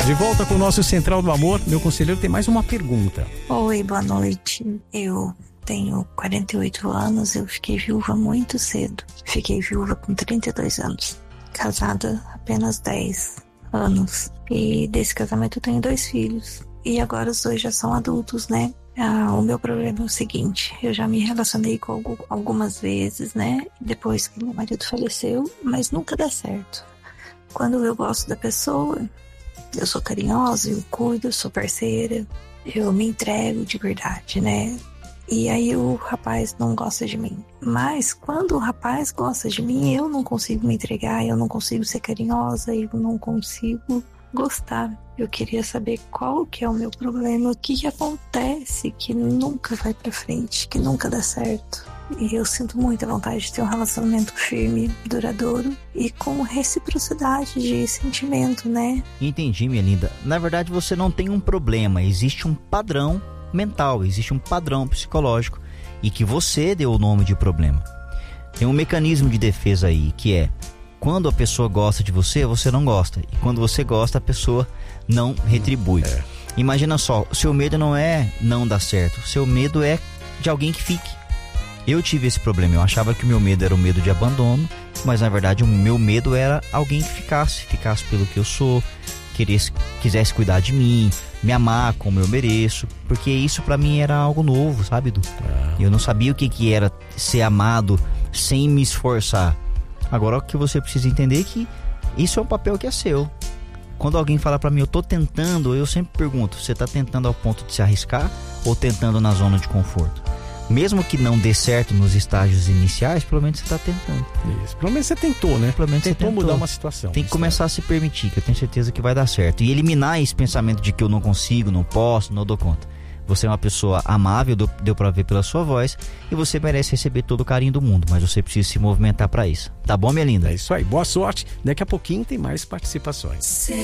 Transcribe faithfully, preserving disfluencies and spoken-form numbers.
De volta com o nosso Central do Amor, meu conselheiro tem mais uma pergunta. Oi, boa noite. Eu tenho quarenta e oito anos, eu fiquei viúva muito cedo. Fiquei viúva com trinta e dois anos. Casada apenas dez anos. E desse casamento eu tenho dois filhos. E agora os dois já são adultos, né? Ah, o meu problema é o seguinte, eu já me relacionei com algumas vezes, né? Depois que meu marido faleceu, mas nunca dá certo. Quando eu gosto da pessoa, eu sou carinhosa, eu cuido, eu sou parceira, eu me entrego de verdade, né? E aí o rapaz não gosta de mim. Mas quando o rapaz gosta de mim, eu não consigo me entregar, eu não consigo ser carinhosa, eu não consigo gostar. Eu queria saber qual que é o meu problema, o que que acontece que nunca vai pra frente, que nunca dá certo. E eu sinto muita vontade de ter um relacionamento firme, duradouro e com reciprocidade de sentimento, né? Entendi, minha linda. Na verdade, você não tem um problema, existe um padrão mental, existe um padrão psicológico e que você deu o nome de problema. Tem um mecanismo de defesa aí, que é quando a pessoa gosta de você, você não gosta. E quando você gosta, a pessoa não retribui. É. Imagina só, o seu medo não é não dar certo. O seu medo é de alguém que fique. Eu tive esse problema. Eu achava que o meu medo era o medo de abandono. Mas na verdade o meu medo era alguém que ficasse. Ficasse pelo que eu sou. Queresse, quisesse cuidar de mim. Me amar como eu mereço. Porque isso pra mim era algo novo, sabe, Edu? É. Eu não sabia o que, que era ser amado sem me esforçar. Agora o que você precisa entender é que isso é um papel que é seu. Quando alguém fala pra mim, eu tô tentando, eu sempre pergunto, você tá tentando ao ponto de se arriscar ou tentando na zona de conforto? Mesmo que não dê certo nos estágios iniciais, pelo menos você tá tentando. Isso, pelo menos você tentou, né? Pelo menos tentou, você tentou mudar uma situação. Tem que começar a se permitir, que eu tenho certeza que vai dar certo. E eliminar esse pensamento de que eu não consigo, não posso, não dou conta. Você é uma pessoa amável, deu pra ver pela sua voz, e você merece receber todo o carinho do mundo, mas você precisa se movimentar pra isso. Tá bom, minha linda? É isso aí, boa sorte. Daqui a pouquinho tem mais participações.